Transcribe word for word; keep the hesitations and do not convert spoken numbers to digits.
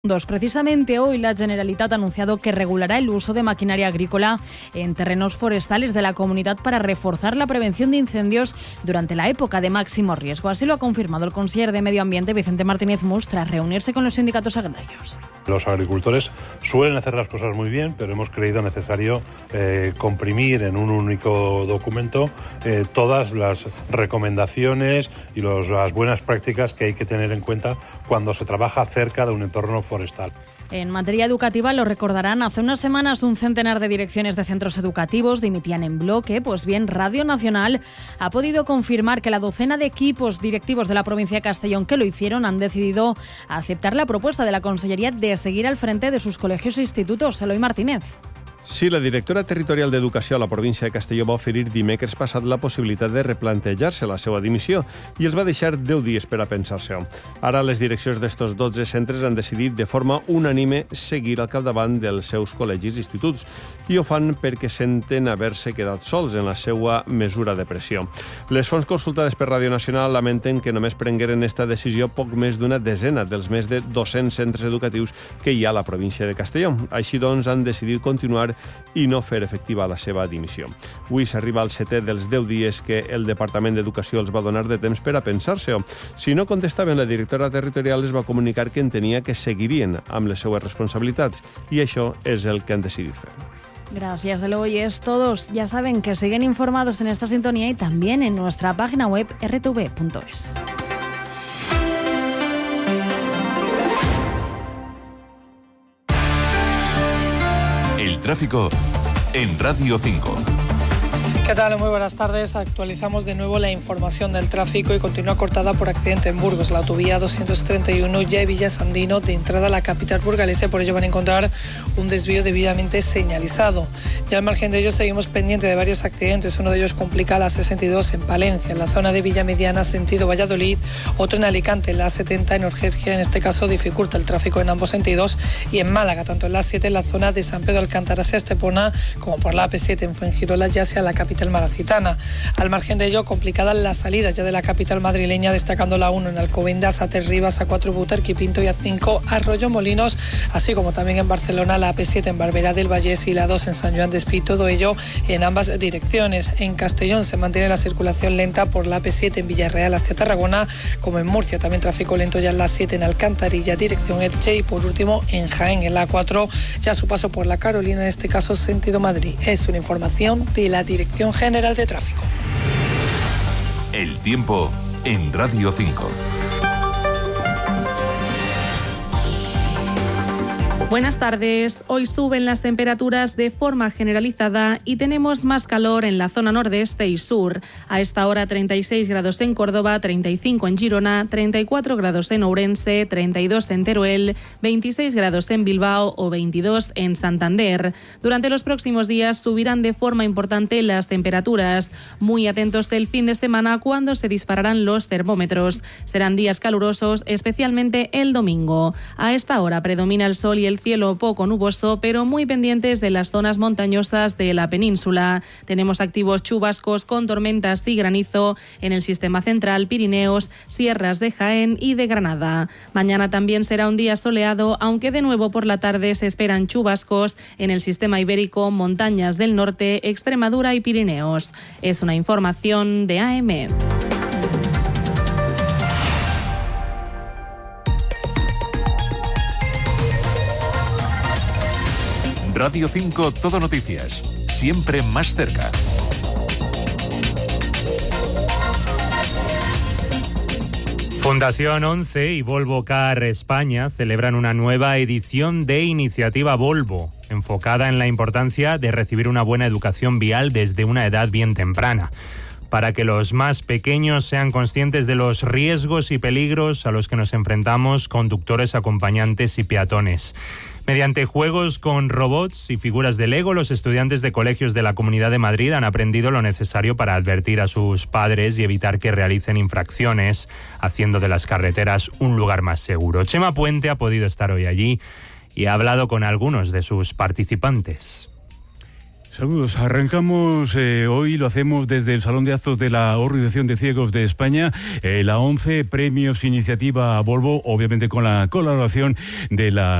Precisamente hoy la Generalitat ha anunciado que regulará el uso de maquinaria agrícola en terrenos forestales de la comunidad para reforzar la prevención de incendios durante la época de máximo riesgo. Así lo ha confirmado el conseller de Medio Ambiente, Vicente Martínez Mus, tras reunirse con los sindicatos agrarios. Los agricultores suelen hacer las cosas muy bien, pero hemos creído necesario eh, comprimir en un único documento eh, todas las recomendaciones y los, las buenas prácticas que hay que tener en cuenta cuando se trabaja cerca de un entorno forestal. En materia educativa, lo recordarán, hace unas semanas un centenar de direcciones de centros educativos dimitían en bloque. Pues bien, Radio Nacional ha podido confirmar que la docena de equipos directivos de la provincia de Castellón que lo hicieron han decidido aceptar la propuesta de la Consellería de seguir al frente de sus colegios e institutos. Eloi Martínez. Sí, la directora territorial d'Educació a la província de Castelló va oferir dimecres passat la possibilitat de replantejar-se la seva dimissió i els va deixar deu dies per a pensar-se-ho. Ara les direccions d'estos dotze centres han decidit de forma unànime seguir al capdavant dels seus col·legis i instituts i ho fan perquè senten haver-se quedat sols en la seva mesura de pressió. Les fonts consultades per Radio Nacional lamenten que només prengueren esta decisió poc més d'una desena dels més de dos-cents centres educatius que hi ha a la província de Castelló. Així doncs, han decidit continuar i no fer efectiva la seva dimissió. Avui s'arriba al setè dels deu dies que el Departament d'Educació els va donar de temps per a pensar-se-ho. Si no contestaven, la directora territorial les va comunicar que entenia que seguirien amb les seues responsabilitats i això és el que han decidit fer. Gracias, Eloy. Es todos. Ya saben que siguen informados en esta sintonía y también en nuestra página web erre te ve punto es. El tráfico en Radio cinco. ¿Qué tal? Muy buenas tardes. Actualizamos de nuevo la información del tráfico y continúa cortada por accidente en Burgos. La autovía doscientos treinta y uno ya de Villa Sandino de entrada a la capital burgalesa. Por ello van a encontrar un desvío debidamente señalizado. Y al margen de ello seguimos pendientes de varios accidentes. Uno de ellos complica la sesenta y dos en Palencia, en la zona de Villa Mediana sentido Valladolid. Otro en Alicante, en la A setenta en Urgencia. En este caso dificulta el tráfico en ambos sentidos. Y en Málaga, tanto en la A siete en la zona de San Pedro Alcántara hacia Estepona como por la A P siete en Fuengirola ya hacia la capital malacitana. Al margen de ello, complicadas las salidas ya de la capital madrileña, destacando la uno en Alcobendas, A tres Rivas, A cuatro Butarque y Pinto y A cinco Arroyo Molinos, así como también en Barcelona la A P siete en Barberá del Vallés y la dos en San Joan d'Espí, todo ello en ambas direcciones. En Castellón se mantiene la circulación lenta por la A P siete en Villarreal hacia Tarragona, como en Murcia también tráfico lento ya en la siete en Alcantarilla, dirección Elche, y por último en Jaén, en la A cuatro, ya su paso por la Carolina, en este caso sentido Madrid. Es una información de la Dirección General de Tráfico. El tiempo en Radio cinco. Buenas tardes. Hoy suben las temperaturas de forma generalizada y tenemos más calor en la zona nordeste y sur. A esta hora treinta y seis grados en Córdoba, treinta y cinco en Girona, treinta y cuatro grados en Ourense, treinta y dos en Teruel, veintiséis grados en Bilbao o veintidós en Santander. Durante los próximos días subirán de forma importante las temperaturas. Muy atentos del fin de semana cuando se dispararán los termómetros. Serán días calurosos, especialmente el domingo. A esta hora predomina el sol y el cielo poco nuboso, pero muy pendientes de las zonas montañosas de la península. Tenemos activos chubascos con tormentas y granizo en el sistema central, Pirineos, sierras de Jaén y de Granada. Mañana también será un día soleado, aunque de nuevo por la tarde se esperan chubascos en el sistema ibérico, montañas del norte, Extremadura y Pirineos. Es una información de A M. Radio cinco Todo Noticias, siempre más cerca. Fundación once y Volvo Car España celebran una nueva edición de Iniciativa Volvo, enfocada en la importancia de recibir una buena educación vial desde una edad bien temprana, para que los más pequeños sean conscientes de los riesgos y peligros a los que nos enfrentamos conductores, acompañantes y peatones. Mediante juegos con robots y figuras de Lego, los estudiantes de colegios de la Comunidad de Madrid han aprendido lo necesario para advertir a sus padres y evitar que realicen infracciones, haciendo de las carreteras un lugar más seguro. Chema Puente ha podido estar hoy allí y ha hablado con algunos de sus participantes. Saludos. Arrancamos eh, hoy, lo hacemos desde el Salón de Actos de la Organización de Ciegos de España, eh, la once Premios Iniciativa Volvo, obviamente con la colaboración de la